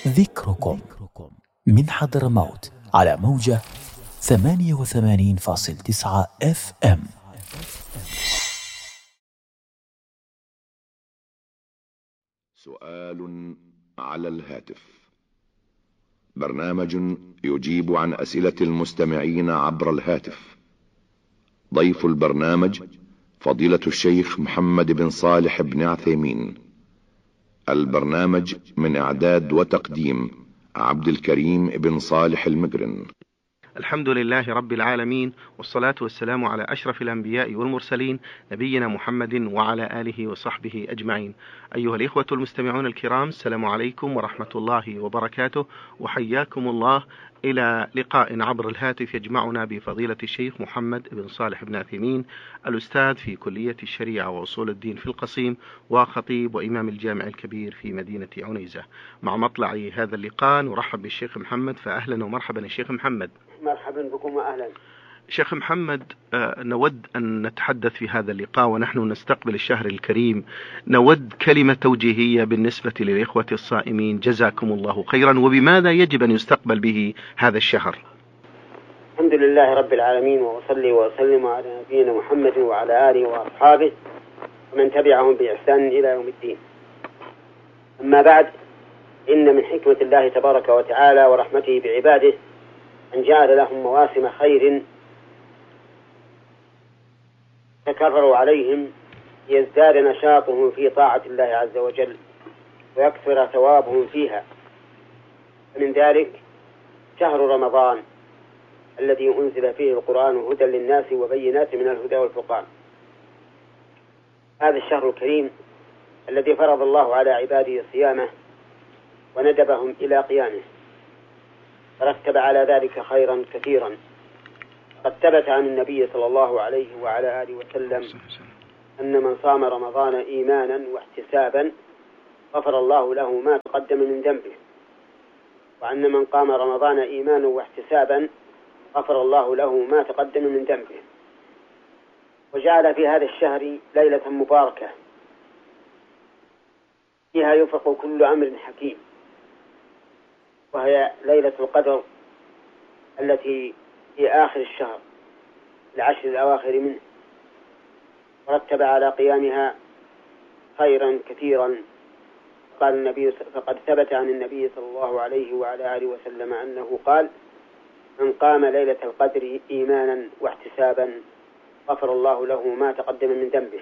ذكركم من حضرموت على موجة 88.9 FM. سؤال على الهاتف، برنامج يجيب عن أسئلة المستمعين عبر الهاتف. ضيف البرنامج فضيلة الشيخ محمد بن صالح بن عثيمين. البرنامج من إعداد وتقديم عبد الكريم بن صالح المقرن. الحمد لله رب العالمين، والصلاة والسلام على أشرف الأنبياء والمرسلين، نبينا محمد وعلى آله وصحبه أجمعين. أيها الإخوة المستمعون الكرام، السلام عليكم ورحمة الله وبركاته، وحياكم الله إلى لقاء عبر الهاتف يجمعنا بفضيلة الشيخ محمد بن صالح بن عثيمين، الأستاذ في كلية الشريعة وأصول الدين في القصيم، وخطيب وإمام الجامع الكبير في مدينة عنيزة. مع مطلع هذا اللقاء نرحب بالشيخ محمد، فأهلا ومرحبا الشيخ محمد. مرحبا بكم وأهلا. شيخ محمد، نود أن نتحدث في هذا اللقاء ونحن نستقبل الشهر الكريم. نود كلمة توجيهية بالنسبة للإخوة الصائمين، جزاكم الله خيرا، وبماذا يجب أن يستقبل به هذا الشهر؟ الحمد لله رب العالمين، وأصلي وأسلم على نبينا محمد وعلى آله وأصحابه ومن تبعهم بإحسان إلى يوم الدين. أما بعد، إن من حكمة الله تبارك وتعالى ورحمته بعباده أن جعل لهم مواسم خير تكرروا عليهم ليزداد نشاطهم في طاعة الله عز وجل ويكثر ثوابهم فيها. من ذلك شهر رمضان الذي أنزل فيه القرآن هدى للناس وبينات من الهدى والفرقان. هذا الشهر الكريم الذي فرض الله على عباده صيامه وندبهم إلى قيامه، فرتب على ذلك خيرا كثيرا. قد ثبت عن النبي صلى الله عليه وعلى آله وسلم أن من صام رمضان إيمانا واحتسابا غفر الله له ما تقدم من ذنبه، وأن من قام رمضان إيمانا واحتسابا غفر الله له ما تقدم من ذنبه. وجعل في هذا الشهر ليلة مباركة فيها يفرق كل أمر حكيم، وهي ليلة القدر التي في آخر الشهر، العشر الأواخر منه، ورتب على قيامها خيرا كثيرا. قال النبي، فقد ثبت عن النبي صلى الله عليه وعلى آله وسلم أنه قال: من قام ليلة القدر إيمانا واحتسابا غفر الله له ما تقدم من ذنبه.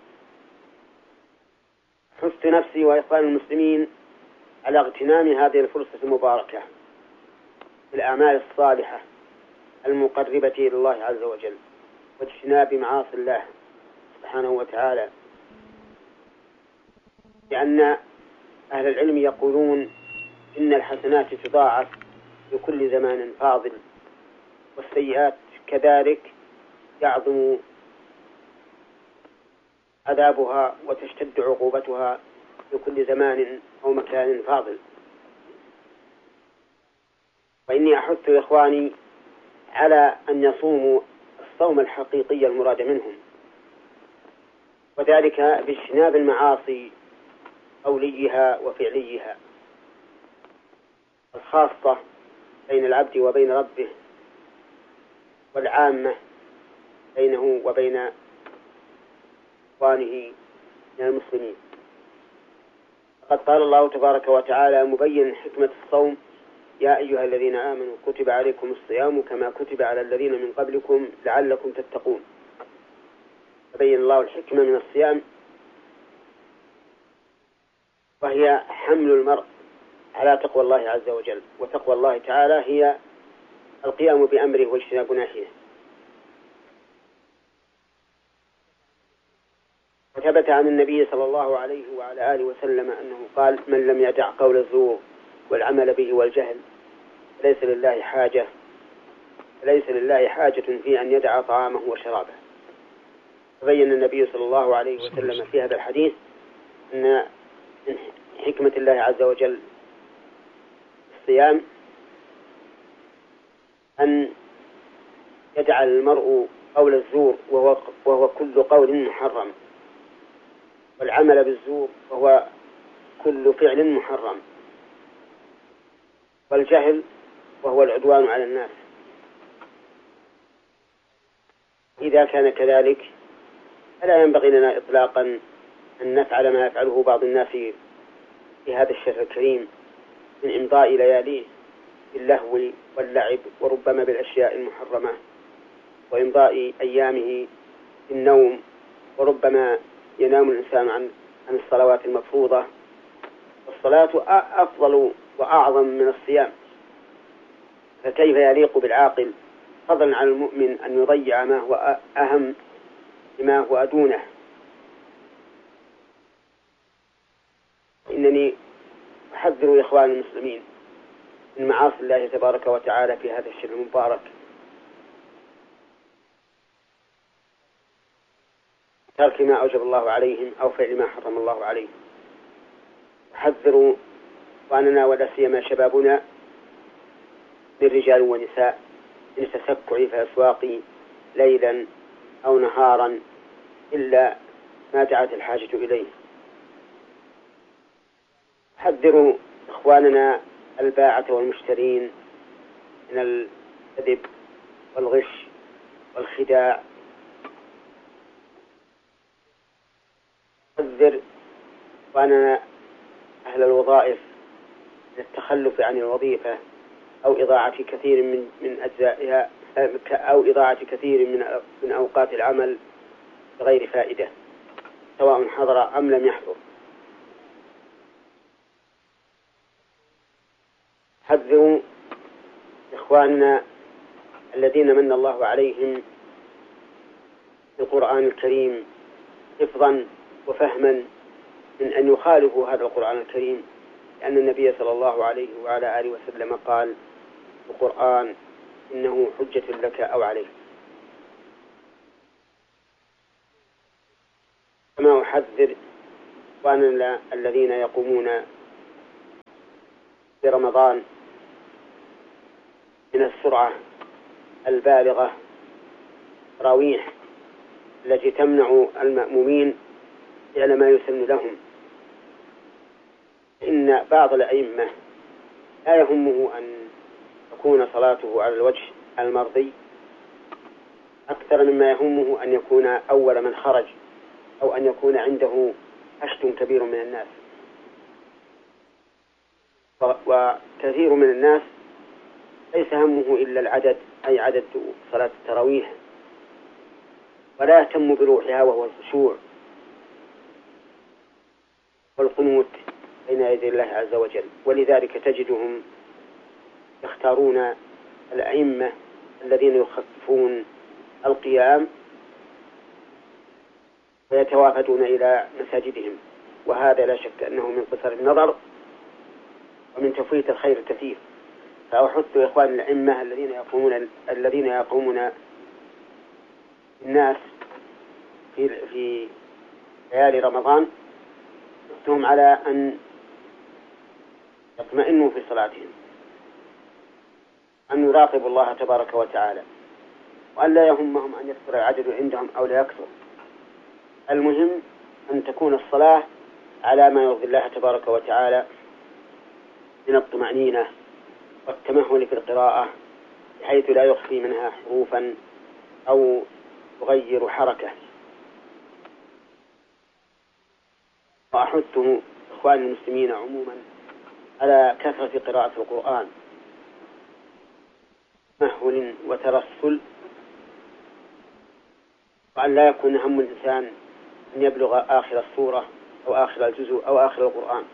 حثت نفسي وإخوان المسلمين على اغتنام هذه الفرصة المباركة بالأعمال الصالحة المقربة إلى الله عز وجل واجتناب معاصي الله سبحانه وتعالى، لأن أهل العلم يقولون إن الحسنات تضاعف لكل زمان فاضل، والسيئات كذلك يعظم عذابها وتشتد عقوبتها لكل زمان أو مكان فاضل. وإني أحث إخواني على أن يصوموا الصوم الحقيقي المراد منهم، وذلك باجتناب المعاصي قوليها وفعليها، الخاصة بين العبد وبين ربه، والعامة بينه وبين إخوانه من المسلمين. فقد قال الله تبارك وتعالى مبين حكمة الصوم: يا أيها الذين آمنوا كتب عليكم الصيام كما كتب على الذين من قبلكم لعلكم تتقون. فبين الله الحكمة من الصيام، وهي حمل المرء على تقوى الله عز وجل، وتقوى الله تعالى هي القيام بأمره واجتناب نهيه. وثبت عن النبي صلى الله عليه وعلى آله وسلم أنه قال: من لم يدع قول الزور والعمل به والجهل ليس لله حاجة في أن يدع طعامه وشرابه. فبين النبي صلى الله عليه وسلم في هذا الحديث أن من حكمة الله عز وجل الصيام أن يجعل المرء قول الزور وهو كل قول محرم، والعمل بالزور وهو كل فعل محرم. والجهل وهو العدوان على الناس. إذا كان كذلك فلا ينبغي لنا إطلاقا أن نفعل ما يفعله بعض الناس في هذا الشهر الكريم من إمضاء لياليه باللهو واللعب وربما بالأشياء المحرمة، وإمضاء أيامه بالنوم، وربما ينام الإنسان عن الصلوات المفروضة. والصلاة أفضل وأعظم من الصيام، فكيف يليق بالعاقل فضلا عن المؤمن أن يضيع ما هو أهم لما هو أدونه؟ إنني أحذر إخوان المسلمين من معاصي الله تبارك وتعالى في هذا الشهر المبارك، ترك ما أوجب الله عليهم أو فعل ما حرم الله عليهم. أحذر وأننا ولا سيما شبابنا من رجال ونساء من التسكع في الأسواق ليلا أو نهارا إلا ما دعت الحاجة إليه. حذروا إخواننا الباعة والمشترين من الكذب والغش والخداع. حذر إخواننا أهل الوظائف من التخلف عن الوظيفة أو إضاعة كثير من أجزائها أو إضاعة كثير من أوقات العمل بغير فائدة سواء حضر أم لم يحضر. حذروا إخواننا الذين من الله عليهم بالقرآن الكريم حفظا وفهما من أن يخالفوا هذا القرآن الكريم، لأن النبي صلى الله عليه وعلى آله وسلم قال: القرآن إنه حجة لك أو عليك. كما أحذر إخواننا الذين يقومون في رمضان من السرعة البالغة تراويح التي تمنع المأمومين فعل ما يسن لهم. إن بعض الأئمة لا يهمه أن تكون صلاته على الوجه المرضي أكثر مما يهمه أن يكون أول من خرج أو أن يكون عنده حشد كبير من الناس. وكثير من الناس ليس همه إلا العدد، أي عدد صلاة التراويح، ولا يهتم بروحها وهو الخشوع والقنوت بين يدي الله عز وجل. ولذلك تجدهم يختارون الأئمة الذين يخففون القيام ويتوافدون إلى مساجدهم، وهذا لا شك أنه من قصر النظر ومن تفويت الخير الكثير. فأحث إخوان الأئمة الذين يقومون الناس في ليالي رمضان أحثهم على أن يطمئنوا في صلاتهم، أن يراقبوا الله تبارك وتعالى، وأن لا يهمهم أن يكثر العدد عندهم أو لا يكثر. المهم أن تكون الصلاة على ما يرضي الله تبارك وتعالى من الطمأنينة والتمهل في القراءة بحيث لا يخفي منها حروفا أو يغير حركة. وأحث إخوان المسلمين عموما على كثرة قراءة القرآن، تمهل وترسل، وأن لا يكون هم الإنسان أن يبلغ آخر السورة أو آخر الجزء أو آخر القرآن.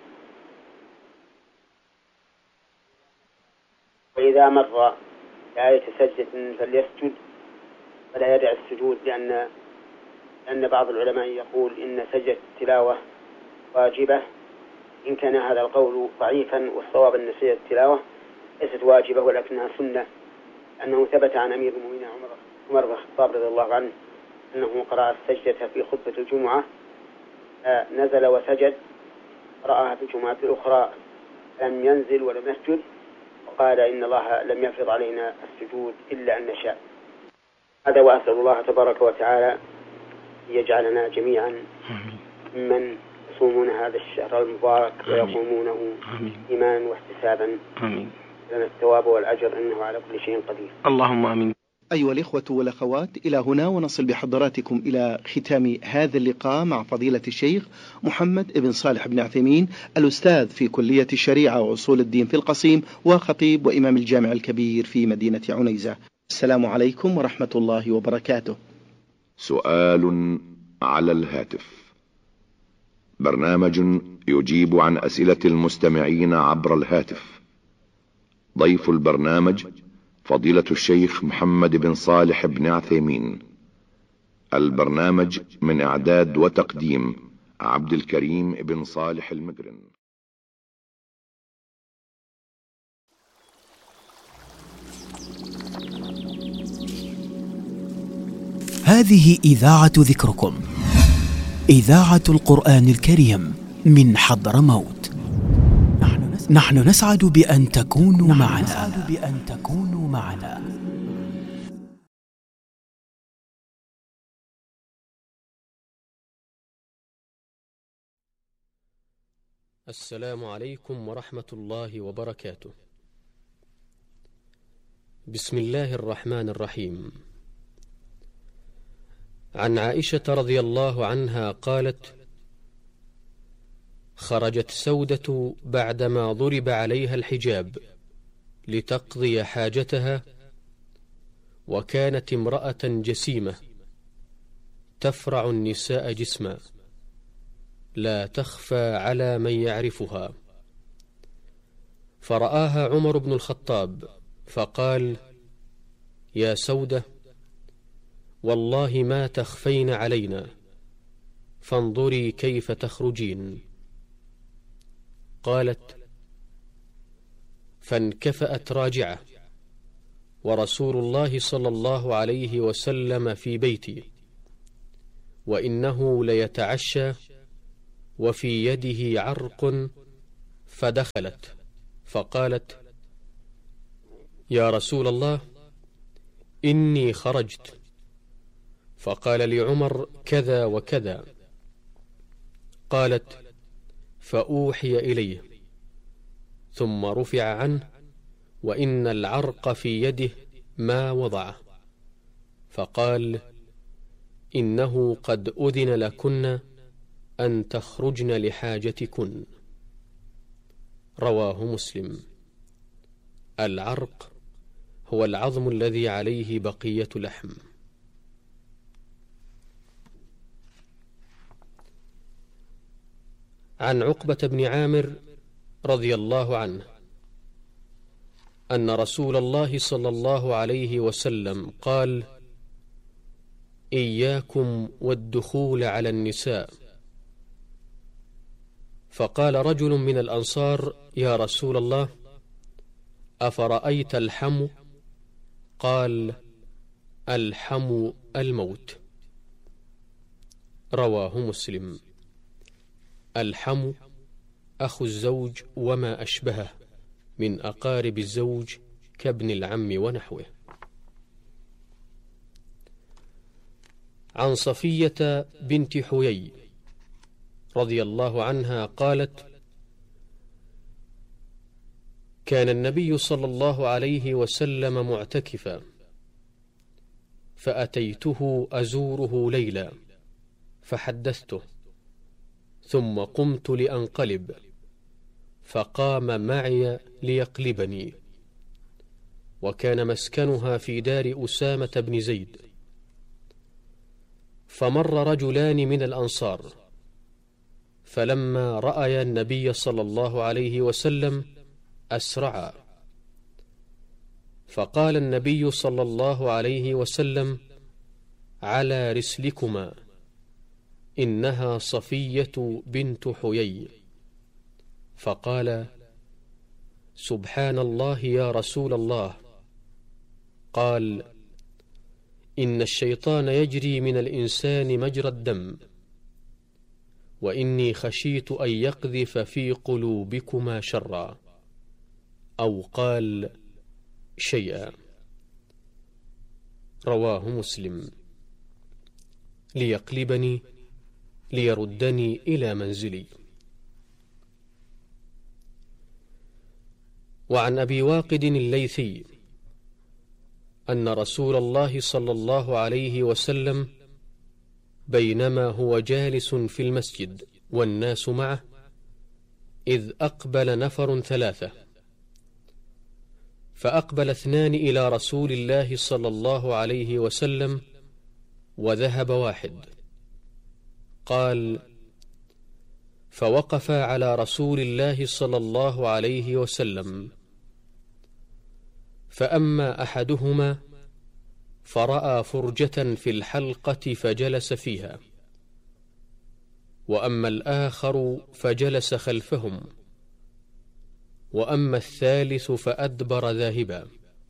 وإذا مر بآية سجدة فليسجد ولا يدع السجود، لأن بعض العلماء يقول إن سجدة التلاوة واجبة، إن كان هذا القول ضعيفا، والصواب أن سجدة التلاوة ليست واجبة ولكنها سنة، أنه ثبت عن أمير المؤمنين عمر بن الخطاب رضي الله عنه أنه قرأ السجدة في خطبة الجمعة، نزل وسجد، قرأها في الجمعة الأخرى لم ينزل ولم يسجد، وقال إن الله لم يفرض علينا السجود إلا أن نشاء. هذا، وأسأل الله تبارك وتعالى يجعلنا جميعا ممن يصومون هذا الشهر المبارك ويقومونه إيمانا واحتسابا. آمين. لنا الثواب والأجر إنه على كل شيء قدير. اللهم آمين. أيها الإخوة والأخوات، إلى هنا ونصل بحضراتكم إلى ختام هذا اللقاء مع فضيلة الشيخ محمد بن صالح بن عثيمين، الأستاذ في كلية الشريعة وأصول الدين في القصيم، وخطيب وإمام الجامع الكبير في مدينة عنيزة. السلام عليكم ورحمة الله وبركاته. سؤال على الهاتف، برنامج يجيب عن أسئلة المستمعين عبر الهاتف. ضيف البرنامج فضيلة الشيخ محمد بن صالح بن عثيمين. البرنامج من إعداد وتقديم عبد الكريم بن صالح المقرن. هذه إذاعة ذكركم، إذاعة القرآن الكريم من حضرموت. نحن نسعد بأن تكونوا معنا. السلام عليكم ورحمة الله وبركاته. بسم الله الرحمن الرحيم. عن عائشة رضي الله عنها قالت: خرجت سودة بعدما ضرب عليها الحجاب لتقضي حاجتها، وكانت امرأة جسيمة تفرع النساء جسما، لا تخفى على من يعرفها. فرآها عمر بن الخطاب فقال: يا سودة، والله ما تخفين علينا، فانظري كيف تخرجين. قالت: فانكفأت راجعة، ورسول الله صلى الله عليه وسلم في بيتي، وإنه ليتعشى وفي يده عرق، فدخلت فقالت: يا رسول الله، إني خرجت. فقال لعمر: كذا وكذا. قالت: فأوحي إليه، ثم رفع عنه، وإن العرق في يده ما وضعه. فقال: إنه قد أذن لكن أن تخرجن لحاجتكن. رواه مسلم. العرق هو العظم الذي عليه بقية لحم. عن عقبة بن عامر رضي الله عنه أن رسول الله صلى الله عليه وسلم قال: إياكم والدخول على النساء. فقال رجل من الأنصار: يا رسول الله، أفرأيت الحم؟ قال: الحم الموت. رواه مسلم. الحم أخو الزوج وما أشبهه من أقارب الزوج كابن العم ونحوه. عن صفية بنت حيي رضي الله عنها قالت: كان النبي صلى الله عليه وسلم معتكفا، فأتيته أزوره ليلا فحدثته، ثم قمت لأنقلب، فقام معي ليقلبني، وكان مسكنها في دار أسامة بن زيد. فمر رجلان من الأنصار، فلما رأيا النبي صلى الله عليه وسلم أسرعا، فقال النبي صلى الله عليه وسلم: على رسلكما، إنها صفية بنت حيي. فقال: سبحان الله يا رسول الله. قال: إن الشيطان يجري من الإنسان مجرى الدم، وإني خشيت أن يقذف في قلوبكما شرا، أو قال شيئا. رواه مسلم. ليقلبني ليردني إلى منزلي. وعن أبي واقد الليثي أن رسول الله صلى الله عليه وسلم بينما هو جالس في المسجد والناس معه إذ أقبل نفر 3، فأقبل 2 إلى رسول الله صلى الله عليه وسلم وذهب 1. قال: فوقفا على رسول الله صلى الله عليه وسلم، فأما أحدهما فرأى فرجة في الحلقة فجلس فيها، وأما الآخر فجلس خلفهم، وأما الثالث فأدبر ذاهبا.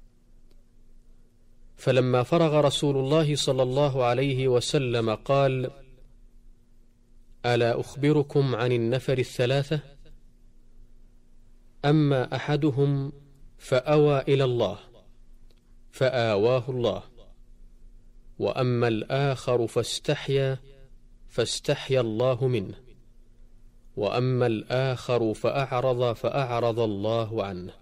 فلما فرغ رسول الله صلى الله عليه وسلم قال: ألا أخبركم عن النفر 3؟ أما أحدهم فأوى إلى الله فآواه الله، وأما الآخر فاستحيا الله منه، وأما الآخر فأعرض الله عنه.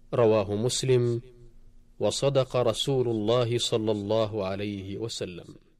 رواه مسلم. وصدق رسول الله صلى الله عليه وسلم.